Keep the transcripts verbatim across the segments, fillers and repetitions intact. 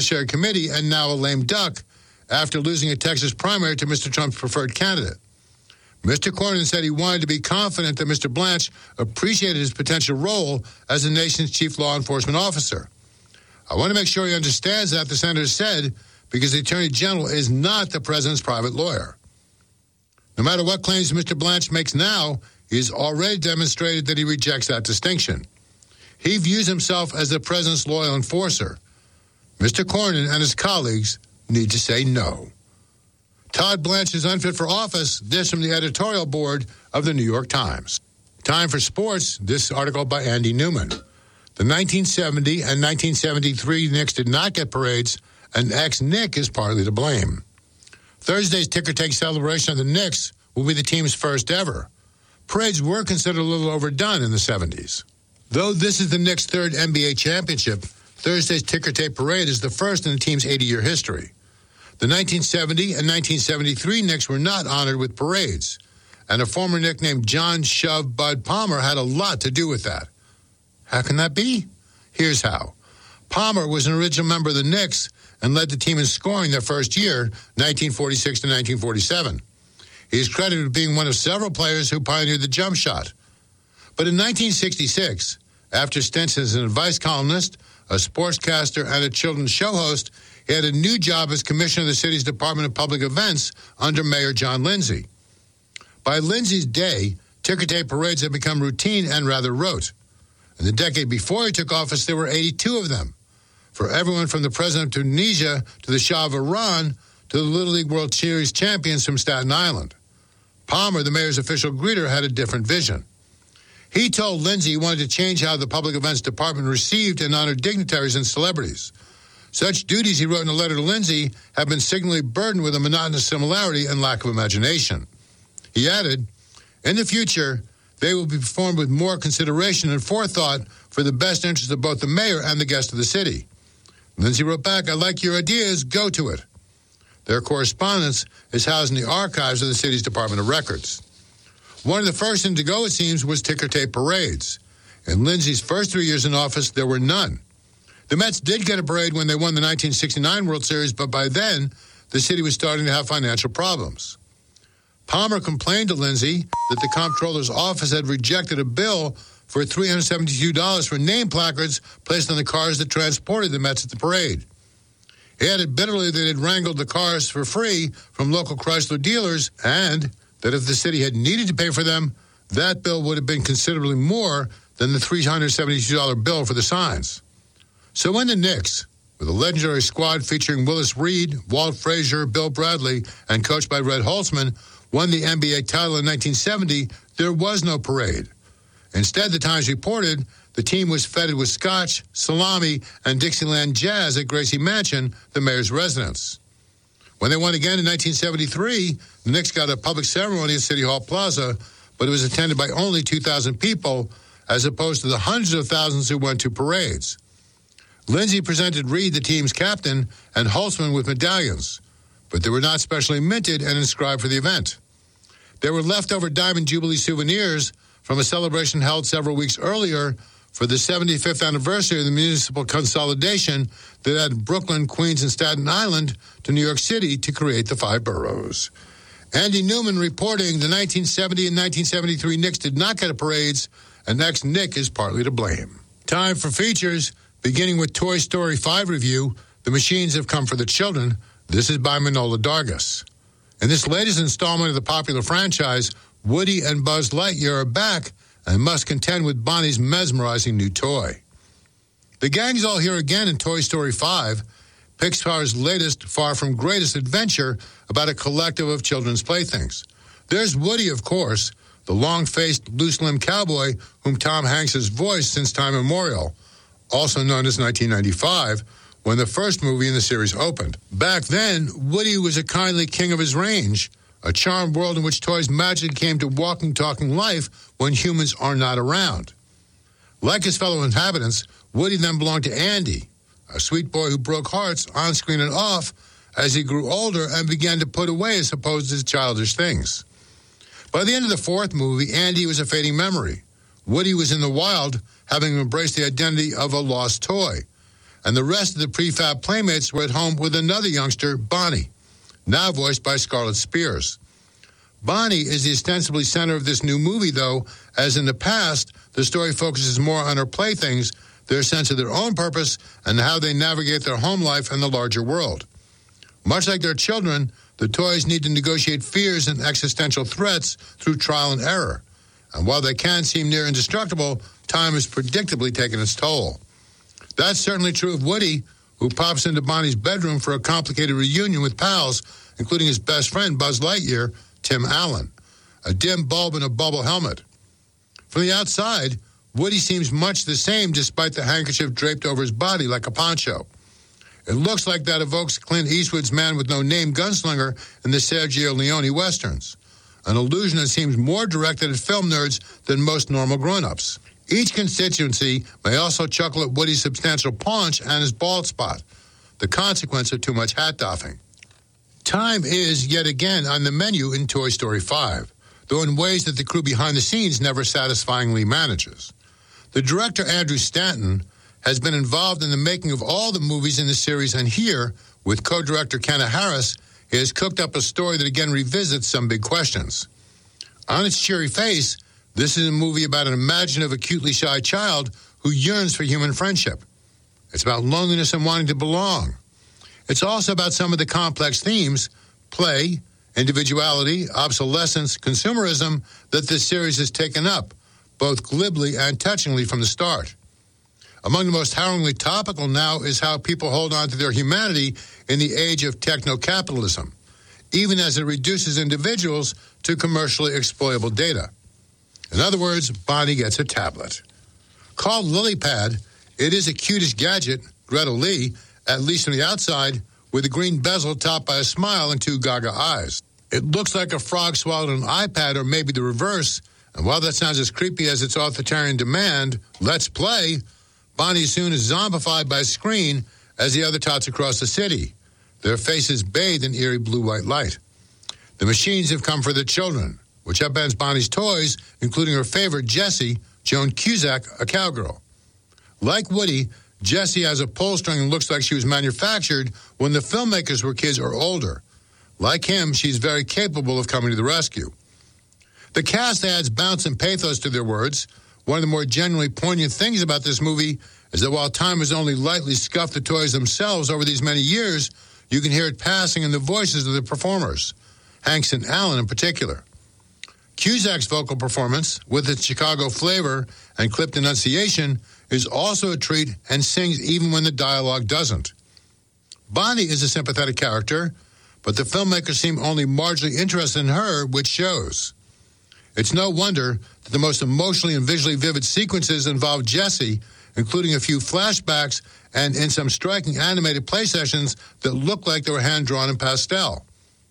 Judiciary Committee and now a lame duck after losing a Texas primary to Mister Trump's preferred candidate. Mister Cornyn said he wanted to be confident that Mister Blanche appreciated his potential role as the nation's chief law enforcement officer. I want to make sure he understands that, the senator said, because the Attorney General is not the president's private lawyer. No matter what claims Mister Blanche makes now, he has already demonstrated that he rejects that distinction. He views himself as the president's loyal enforcer. Mister Cornyn and his colleagues need to say no. Todd Blanche is unfit for office. This from the editorial board of the New York Times. Time for sports. This article by Andy Newman. The nineteen seventy and nineteen seventy-three Knicks did not get parades, and ex-Knick is partly to blame. Thursday's ticker-tape celebration of the Knicks will be the team's first ever. Parades were considered a little overdone in the seventies. Though this is the Knicks' third N B A championship, Thursday's ticker-tape parade is the first in the team's eighty-year history. The nineteen seventy and nineteen seventy-three Knicks were not honored with parades, and a former Knick named John Shove Bud Palmer had a lot to do with that. How can that be? Here's how. Palmer was an original member of the Knicks and led the team in scoring their first year, nineteen forty-six to nineteen forty-seven. He is credited with being one of several players who pioneered the jump shot. But in nineteen sixty-six, after stints as an advice columnist, a sportscaster, and a children's show host, he had a new job as commissioner of the city's Department of Public Events under Mayor John Lindsay. By Lindsay's day, ticker-tape parades had become routine and rather rote. In the decade before he took office, there were eighty-two of them, for everyone from the president of Tunisia to the Shah of Iran to the Little League World Series champions from Staten Island. Palmer, the mayor's official greeter, had a different vision. He told Lindsay he wanted to change how the Public Events Department received and honored dignitaries and celebrities. Such duties, he wrote in a letter to Lindsay, have been signally burdened with a monotonous similarity and lack of imagination. He added, in the future, they will be performed with more consideration and forethought for the best interest of both the mayor and the guests of the city. Lindsay wrote back, I like your ideas, go to it. Their correspondence is housed in the archives of the city's Department of Records. One of the first things to go, it seems, was ticker-tape parades. In Lindsay's first three years in office, there were none. The Mets did get a parade when they won the nineteen sixty-nine World Series, but by then, the city was starting to have financial problems. Palmer complained to Lindsay that the comptroller's office had rejected a bill for three hundred seventy-two dollars for name placards placed on the cars that transported the Mets at the parade. He added bitterly that it wrangled the cars for free from local Chrysler dealers and that if the city had needed to pay for them, that bill would have been considerably more than the three hundred seventy-two dollars bill for the signs. So when the Knicks, with a legendary squad featuring Willis Reed, Walt Frazier, Bill Bradley, and coached by Red Holtzman, won the N B A title in nineteen seventy, there was no parade. Instead, the Times reported the team was feted with scotch, salami, and Dixieland jazz at Gracie Mansion, the mayor's residence. When they won again in nineteen seventy-three, the Knicks got a public ceremony at City Hall Plaza, but it was attended by only two thousand people, as opposed to the hundreds of thousands who went to parades. Lindsay presented Reed, the team's captain, and Holtzman with medallions, but they were not specially minted and inscribed for the event. There were leftover Diamond Jubilee souvenirs from a celebration held several weeks earlier for the seventy-fifth anniversary of the municipal consolidation that added Brooklyn, Queens, and Staten Island to New York City to create the five boroughs. Andy Newman reporting the nineteen seventy and nineteen seventy-three Knicks did not get a parades, and ex-Knick is partly to blame. Time for features, beginning with Toy Story five review, The Machines Have Come for the Children. This is by Manola Dargis. In this latest installment of the popular franchise, Woody and Buzz Lightyear are back and must contend with Bonnie's mesmerizing new toy. The gang's all here again in Toy Story five, Pixar's latest, far from greatest adventure about a collective of children's playthings. There's Woody, of course, the long-faced, loose-limbed cowboy whom Tom Hanks has voiced since time immemorial, also known as nineteen ninety-five, when the first movie in the series opened. Back then, Woody was a kindly king of his range, a charmed world in which toys magically came to walking, talking life when humans are not around. Like his fellow inhabitants, Woody then belonged to Andy, a sweet boy who broke hearts on screen and off as he grew older and began to put away his supposed childish things. By the end of the fourth movie, Andy was a fading memory. Woody was in the wild, having embraced the identity of a lost toy. and the rest of the prefab playmates were at home with another youngster, Bonnie, now voiced by Scarlett Spears. Bonnie is the ostensibly center of this new movie, though, as in the past, the story focuses more on her playthings, their sense of their own purpose, and how they navigate their home life and the larger world. Much like their children, the toys need to negotiate fears and existential threats through trial and error. And while they can seem near indestructible, time has predictably taken its toll. That's certainly true of Woody, who pops into Bonnie's bedroom for a complicated reunion with pals, including his best friend, Buzz Lightyear, Tim Allen, a dim bulb in a bubble helmet. From the outside, Woody seems much the same despite the handkerchief draped over his body like a poncho. It looks like that evokes Clint Eastwood's Man with No Name gunslinger in the Sergio Leone westerns, an illusion that seems more directed at film nerds than most normal grown-ups. Each constituency may also chuckle at Woody's substantial paunch and his bald spot, the consequence of too much hat doffing. Time is, yet again, on the menu in Toy Story five, though in ways that the crew behind the scenes never satisfyingly manages. The director, Andrew Stanton, has been involved in the making of all the movies in the series, and here, with co-director Kenna Harris, he has cooked up a story that again revisits some big questions. On its cheery face, this is a movie about an imaginative, acutely shy child who yearns for human friendship. It's about loneliness and wanting to belong. It's also about some of the complex themes, play, individuality, obsolescence, consumerism, that this series has taken up, both glibly and touchingly from the start. Among the most harrowingly topical now is how people hold on to their humanity in the age of techno-capitalism, even as it reduces individuals to commercially exploitable data. In other words, Bonnie gets a tablet. Called LilyPad, it is a cutish gadget, Greta Lee, at least from the outside, with a green bezel topped by a smile and two gaga eyes. It looks like a frog swallowed an iPad, or maybe the reverse, and while that sounds as creepy as its authoritarian demand, let's play, Bonnie soon is zombified by a screen as the other tots across the city, their faces bathed in eerie blue-white light. The machines have come for the children, which upends Bonnie's toys, including her favorite, Jessie, Joan Cusack, a cowgirl. Like Woody, Jessie has a pull string and looks like she was manufactured when the filmmakers were kids or older. Like him, she's very capable of coming to the rescue. The cast adds bounce and pathos to their words. One of the more genuinely poignant things about this movie is that while time has only lightly scuffed the toys themselves over these many years, you can hear it passing in the voices of the performers, Hanks and Allen in particular. Cusack's vocal performance, with its Chicago flavor and clipped enunciation, is also a treat and sings even when the dialogue doesn't. Bonnie is a sympathetic character, but the filmmakers seem only marginally interested in her, which shows. It's no wonder that the most emotionally and visually vivid sequences involve Jessie, including a few flashbacks and in some striking animated play sessions that look like they were hand-drawn in pastel.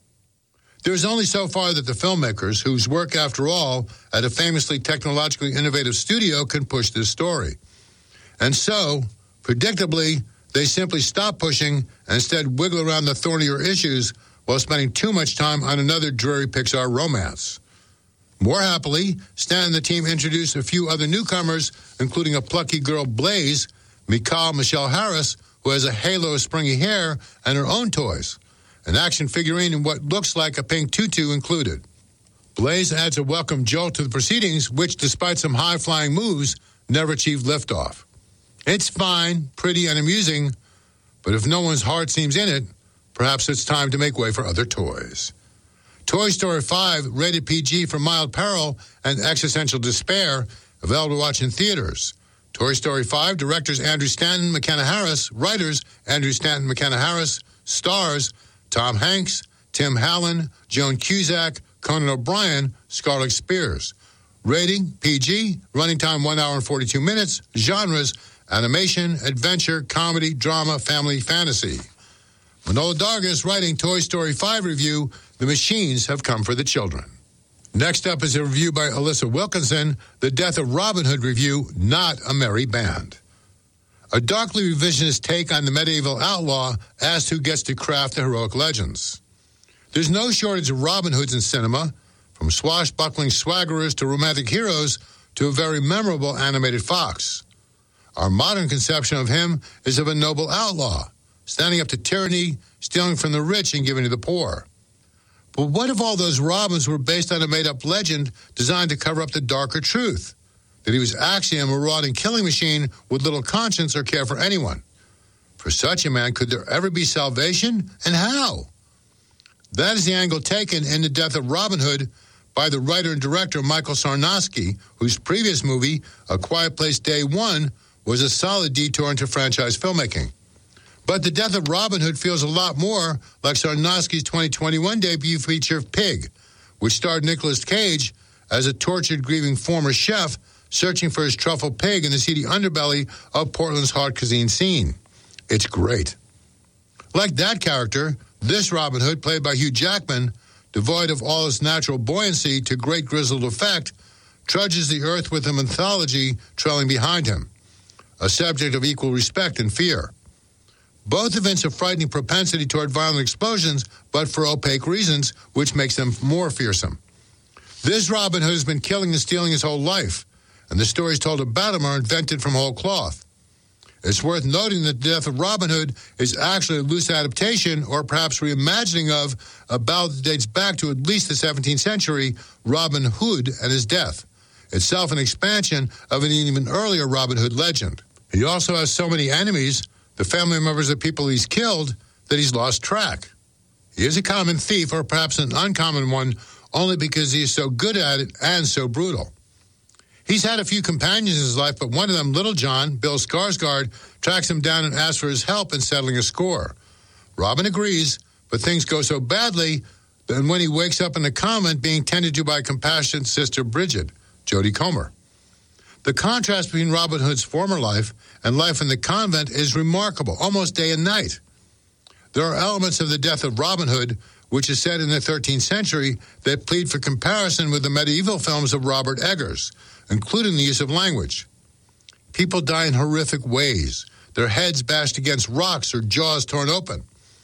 There is only so far that the filmmakers, whose work, after all, at a famously technologically innovative studio, can push this story. And so, predictably, they simply stop pushing and instead wiggle around the thornier issues while spending too much time on another dreary Pixar romance. More happily, Stan and the team introduced a few other newcomers, including a plucky girl, Blaze, Mikal Michelle Harris, who has a halo of springy hair, and her own toys, an action figurine in what looks like a pink tutu included. Blaze adds a welcome jolt to the proceedings, which, despite some high-flying moves, never achieved liftoff. It's fine, pretty, and amusing, but if no one's heart seems in it, perhaps it's time to make way for other toys. Toy Story five, rated P G for mild peril and existential despair, available to watch in theaters. Toy Story five, directors Andrew Stanton, McKenna Harris, writers Andrew Stanton, McKenna Harris, stars Tom Hanks, Tim Allen, Joan Cusack, Conan O'Brien, Scarlett Spears. Rating, P G, running time one hour and forty-two minutes, genres, animation, adventure, comedy, drama, family, fantasy. Manola Dargis writing Toy Story five review, The Machines Have Come for the Children. Next up is a review by Alyssa Wilkinson, The Death of Robin Hood review, Not a Merry Band. A darkly revisionist take on the medieval outlaw asks who gets to craft the heroic legends. There's no shortage of Robin Hoods in cinema, from swashbuckling swaggerers to romantic heroes to a very memorable animated fox. Our modern conception of him is of a noble outlaw, standing up to tyranny, stealing from the rich and giving to the poor. But what if all those Robins were based on a made-up legend designed to cover up the darker truth? That he was actually a marauding killing machine with little conscience or care for anyone. For such a man, could there ever be salvation? And how? That is the angle taken in The Death of Robin Hood by the writer and director Michael Sarnoski, whose previous movie, A Quiet Place Day One, was a solid detour into franchise filmmaking. But The Death of Robin Hood feels a lot more like Sarnoski's twenty twenty-one debut feature, Pig, which starred Nicolas Cage as a tortured, grieving former chef searching for his truffle pig in the seedy underbelly of Portland's hot cuisine scene. It's great. Like that character, this Robin Hood, played by Hugh Jackman, devoid of all its natural buoyancy to great grizzled effect, trudges the earth with a mythology trailing behind him, a subject of equal respect and fear. Both evince a frightening propensity toward violent explosions, but for opaque reasons, which makes them more fearsome. This Robin Hood has been killing and stealing his whole life, and the stories told about him are invented from whole cloth. It's worth noting that The Death of Robin Hood is actually a loose adaptation, or perhaps reimagining of, a ballad that dates back to at least the seventeenth century, Robin Hood and his Death, itself an expansion of an even earlier Robin Hood legend. He also has so many enemies, the family members of people he's killed, that he's lost track. He is a common thief, or perhaps an uncommon one, only because he is so good at it and so brutal. He's had a few companions in his life, but one of them, Little John, Bill Skarsgård, tracks him down and asks for his help in settling a score. Robin agrees, but things go so badly that when he wakes up in the convent being tended to by compassionate sister Bridget, Jodie Comer. The contrast between Robin Hood's former life and life in the convent is remarkable, almost day and night. There are elements of The Death of Robin Hood, which is set in the thirteenth century, that plead for comparison with the medieval films of Robert Eggers, including the use of language. People die in horrific ways, their heads bashed against rocks or jaws torn open.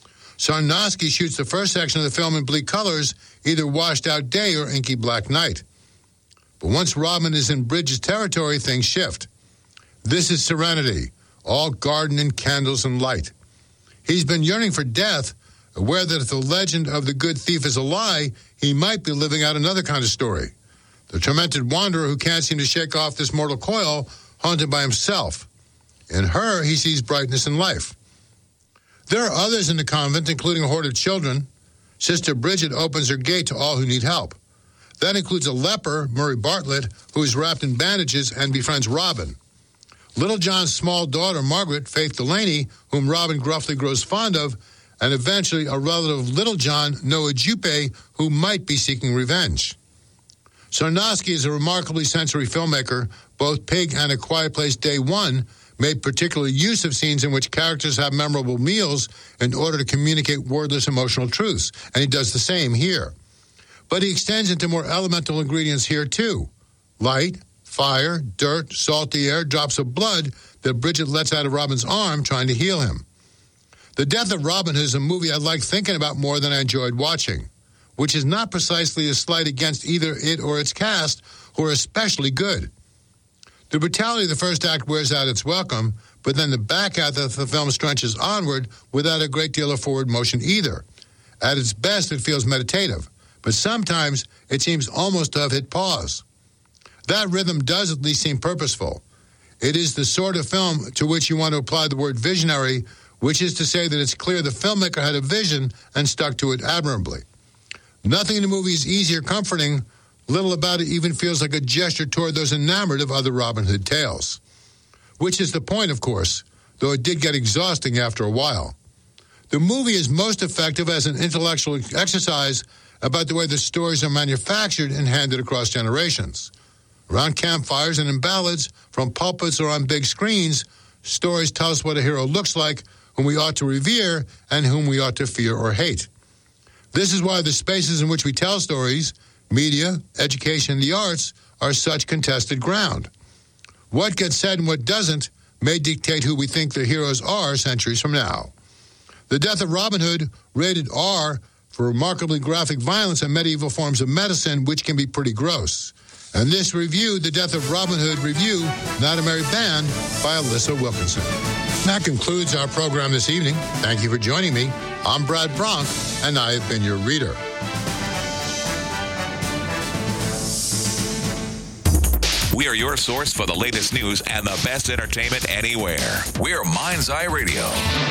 Sarnoski shoots the first section of the film in bleak colors, either washed out day or inky black night. But once Robin is in Bridget's territory, things shift. This is serenity, all garden and candles and light. He's been yearning for death, aware that if the legend of the good thief is a lie, he might be living out another kind of story. The tormented wanderer who can't seem to shake off this mortal coil, haunted by himself. In her, he sees brightness in life. There are others in the convent, including a horde of children. Sister Bridget opens her gate to all who need help. That includes a leper, Murray Bartlett, who is wrapped in bandages and befriends Robin. Little John's small daughter, Margaret, Faith Delaney, whom Robin gruffly grows fond of, and eventually a relative of Little John, Noah Jupe, who might be seeking revenge. Sarnoski is a remarkably sensory filmmaker. Both Pig and A Quiet Place Day One made particular use of scenes in which characters have memorable meals in order to communicate wordless emotional truths, and he does the same here. But he extends into more elemental ingredients here too. Light, fire, dirt, salty air, drops of blood that Bridget lets out of Robin's arm trying to heal him. The Death of Robin Hood is a movie I like thinking about more than I enjoyed watching, which is not precisely a slight against either it or its cast, who are especially good. The brutality of the first act wears out its welcome, but then the back half of the film stretches onward without a great deal of forward motion either. At its best, it feels meditative, but sometimes it seems almost to have hit pause. That rhythm does at least seem purposeful. It is the sort of film to which you want to apply the word visionary, which is to say that it's clear the filmmaker had a vision and stuck to it admirably. Nothing in the movie is easy or comforting. Little about it even feels like a gesture toward those enamored of other Robin Hood tales. Which is the point, of course, though it did get exhausting after a while. The movie is most effective as an intellectual exercise about the way the stories are manufactured and handed across generations. Around campfires and in ballads, from pulpits or on big screens, stories tell us what a hero looks like, whom we ought to revere, and whom we ought to fear or hate. This is why the spaces in which we tell stories, media, education, and the arts, are such contested ground. What gets said and what doesn't may dictate who we think the heroes are centuries from now. The Death of Robin Hood, rated R for remarkably graphic violence and medieval forms of medicine, which can be pretty gross. And this review, The Death of Robin Hood Review, Not a Merry Band by Alyssa Wilkinson. That concludes our program this evening. Thank you for joining me. I'm Brad Bronk, and I have been your reader. We are your source for the latest news and the best entertainment anywhere. We're Mind's Eye Radio.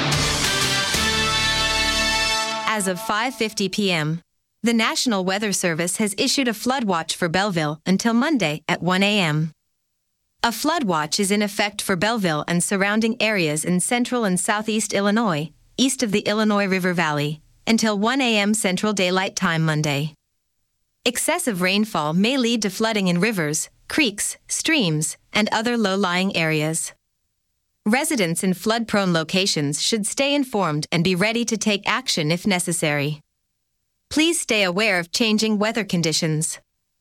As of five fifty p.m., the National Weather Service has issued a flood watch for Belleville until Monday at one a.m. A flood watch is in effect for Belleville and surrounding areas in central and southeast Illinois, east of the Illinois River Valley, until one a.m. Central Daylight Time Monday. Excessive rainfall may lead to flooding in rivers, creeks, streams, and other low-lying areas. Residents in flood-prone locations should stay informed and be ready to take action if necessary. Please stay aware of changing weather conditions.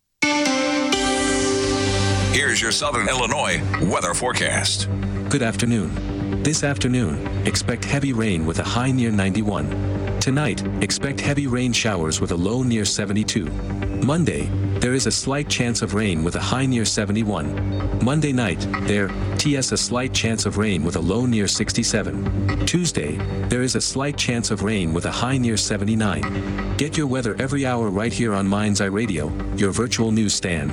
Here's your Southern Illinois weather forecast. Good afternoon. This afternoon, expect heavy rain with a high near ninety-one. Tonight, expect heavy rain showers with a low near seventy-two. Monday, there is a slight chance of rain with a high near seventy-one. Monday night, there is a slight chance of rain with a low near sixty-seven. Tuesday, there is a slight chance of rain with a high near seventy-nine. Get your weather every hour right here on Mind's Eye Radio, your virtual news stand.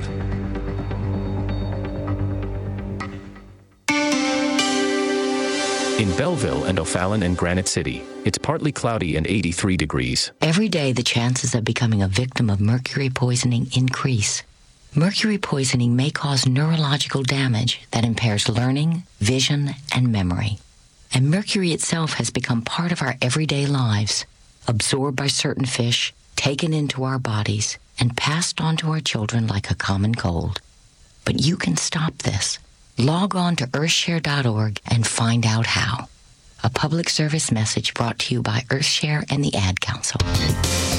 In Belleville and O'Fallon and Granite City, it's partly cloudy and eighty-three degrees. Every day, the chances of becoming a victim of mercury poisoning increase. Mercury poisoning may cause neurological damage that impairs learning, vision, and memory. And mercury itself has become part of our everyday lives, absorbed by certain fish, taken into our bodies, and passed on to our children like a common cold. But you can stop this. Log on to earthshare dot org and find out how. A public service message brought to you by Earthshare and the Ad Council.